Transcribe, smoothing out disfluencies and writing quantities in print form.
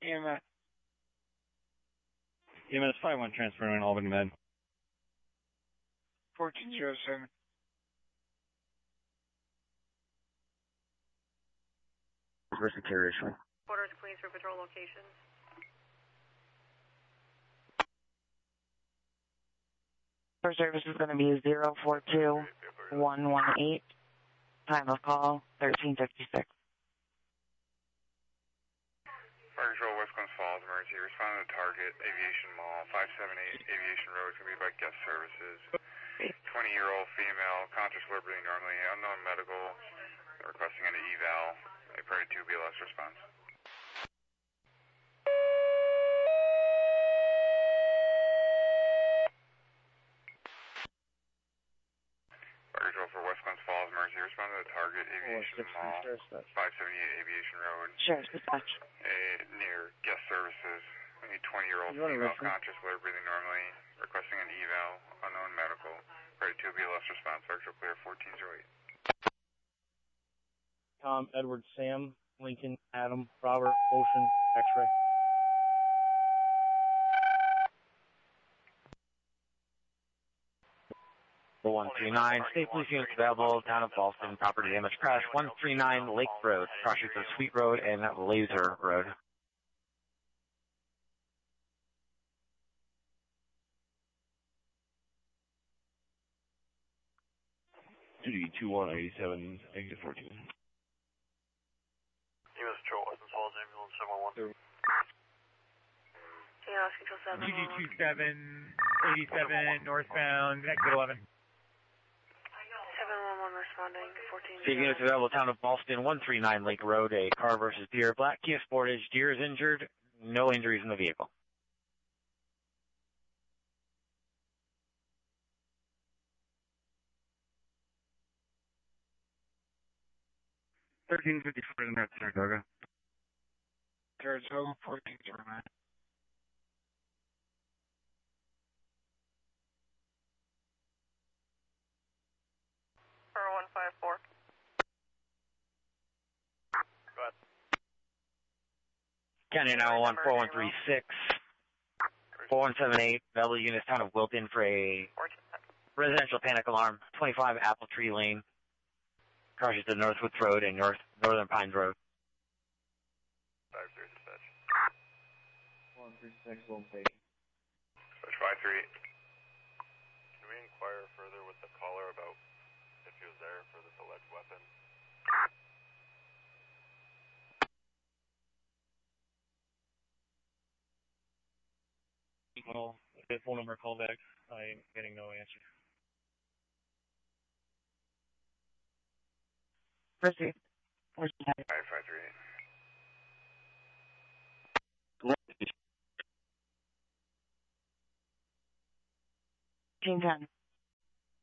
EMS. EMS 5-1 transferring Albany Med. 1407. Versus carrier showing. Orders, please, for patrol locations. First service is going to be 042118. Time of call, 1356. Fire Control, West Glens Falls, emergency. Respond to the target, Aviation Mall, 578 Aviation Road. It's going to be by guest services. 20-year-old female, conscious, breathing normally, unknown medical, requesting an eval. A priority 2 BLS response. Fire Control for West Glens Falls, emergency. Respond to the target, Aviation Mall, 578 Aviation Road. Sheriff's dispatch. Near guest services. We need 20-year-old female, conscious, breathing normally, requesting an eval, unknown medical. Priority 2 BLS response. Fire Control clear 1408. Tom, Edward, Sam, Lincoln, Adam, Robert, Ocean, X-ray. The 139, state police units available, town of Boston, property damage crash, 139 Lake Road, crosses of Sweet Road and Laser Road. Duty 2187, exit 14. U.S. Patrol, Western Falls, ambulance 711. Chaos Control 7. GG287, northbound, exit 11. 711 responding to 14. State units available, town of Boston, 139 Lake Road, a car versus Deer, black Kia Sportage, Deer is injured, no injuries in the vehicle. $13.54 in North Saratoga. Saratoga, 1409. For 154. Go ahead. County 911, 4136, 4178, Belleville units, town of Wilton for a residential panic alarm, 25 Apple Tree Lane. Crosses to Northwoods Road and Northern Pines Road. 5-3 dispatch. 136 location. Dispatch 538. Can we inquire further with the caller about if he was there for this alleged weapon? Well, the phone number call back, I am getting no answer. Proceed. 538. 1510.